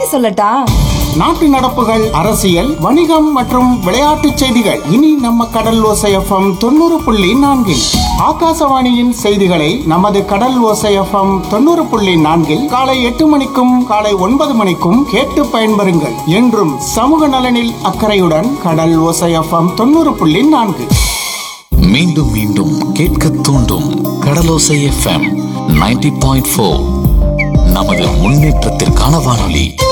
செய்தி சொல்லட்டா? நாட்டு நடப்புகள், அரசியல், வணிகம் மற்றும் விளையாட்டுச் செய்திகள் இனி நம்ம கடல் ஓசை எஃப்எம் 90.4. ஆகாசவாணியின் செய்திகளை நமது கடல் ஓசை எஃப்எம் 90.4 காலை 8 மணிக்கும் காலை 9 மணிக்கும் கேட்டு பயன்பெறுங்கள். என்றும் சமூக நலனில் அக்கறையுடன் கடல் ஓசை எஃப்எம் 90.4. மீண்டும் மீண்டும் கேட்க தூண்டும் கடலோசை எஃப்எம் 90.4. நமது முன்னேற்றத்திற்கான வானொலி.